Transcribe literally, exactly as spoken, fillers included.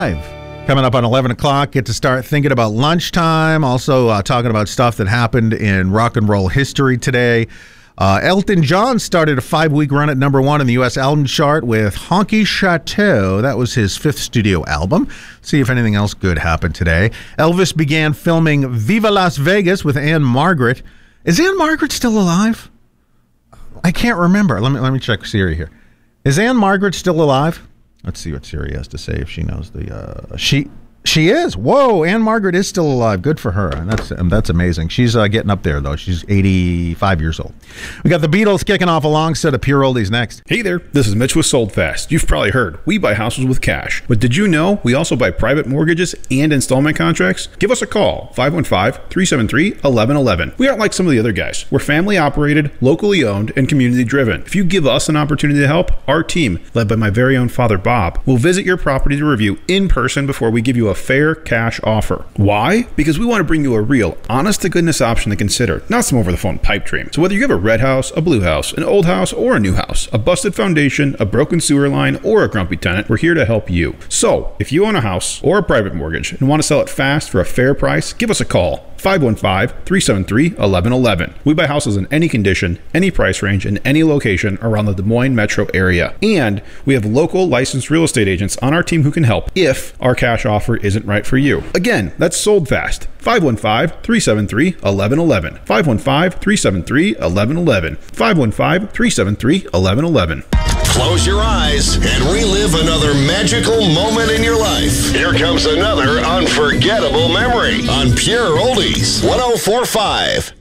Coming up on eleven o'clock, get to start thinking about lunchtime. Also uh, talking about stuff that happened in rock and roll history today. Uh, Elton John started a five-week run at number one in the U S album chart with Honky Chateau. That was his fifth studio album. See if anything else good happened today. Elvis began filming Viva Las Vegas with Anne Margaret. Is Anne Margaret still alive? I can't remember. Let me let me check Siri here. Is Anne Margaret still alive? Let's see what Siri has to say if she knows the... Uh, she she is. Whoa, Anne Margaret is still alive. Good for her. And that's um, that's amazing. She's uh, getting up there, though. She's eighty-five years old. We got the Beatles kicking off a long set of Pure Oldies next. Hey there, this is Mitch with Sold Fast. You've probably heard, we buy houses with cash. But did you know we also buy private mortgages and installment contracts? Give us a call, five one five, three seven three, one one one one. We aren't like some of the other guys. We're family operated, locally owned, and community driven. If you give us an opportunity to help, our team, led by my very own father Bob, will visit your property to review in person before we give you a fair cash offer. Why? Because we want to bring you a real, honest-to-goodness option to consider, not some over-the-phone pipe dream. So whether you have a red house, a blue house, an old house, or a new house, a busted foundation, a broken sewer line, or a grumpy tenant, we're here to help you. So, if you own a house or a private mortgage and want to sell it fast for a fair price, give us a call. five one five, three seven three, one one one one. We buy houses in any condition, any price range, and any location around the Des Moines metro area. And we have local licensed real estate agents on our team who can help if our cash offer isn't right for you. Again, that's Sold Fast. five one five, three seven three, one one one one. five one five, three seven three, one one one one. five one five, three seven three, one one one one. Close your eyes and relive another magical moment in your life. Here comes another unforgettable memory on Pure Oldies one oh four point five.